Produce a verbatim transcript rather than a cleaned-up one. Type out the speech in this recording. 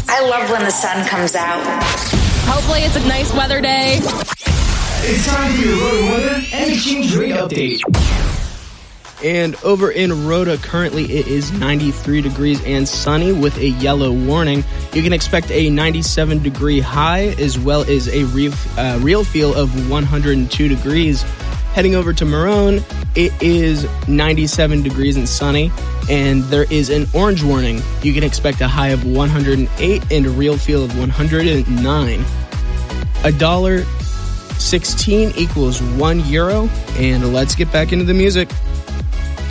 I love when the sun comes out. Hopefully it's a nice weather day. It's time for your Rhoda weather and exchange rate update. And over in Rhoda, currently it is ninety-three degrees and sunny with a yellow warning. You can expect a ninety-seven degree high as well as a real, uh, real feel of one hundred two degrees. Heading over to Marone, it is ninety-seven degrees and sunny, and there is an orange warning. You can expect a high of one hundred eight and a real feel of one hundred nine. A dollar sixteen equals one euro, and let's get back into the music.